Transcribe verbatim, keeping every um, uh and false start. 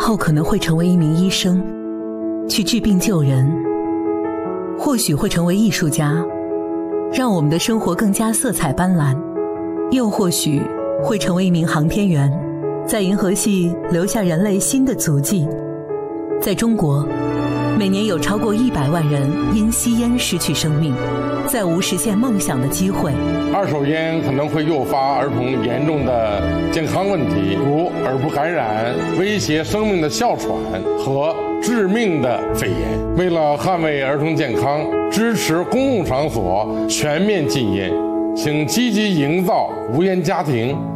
后可能会成为一名医生，去治病救人，或许会成为艺术家，让我们的生活更加色彩斑斓，又或许会成为一名航天员，在银河系留下人类新的足迹。在中国，每年有超过一百万人因吸烟失去生命，再无实现梦想的机会。 二手烟可能会诱发儿童严重的健康问题，如耳部感染、威胁生命的哮喘和致命的肺炎。为了捍卫儿童健康，支持公共场所全面禁烟，请积极营造无烟家庭。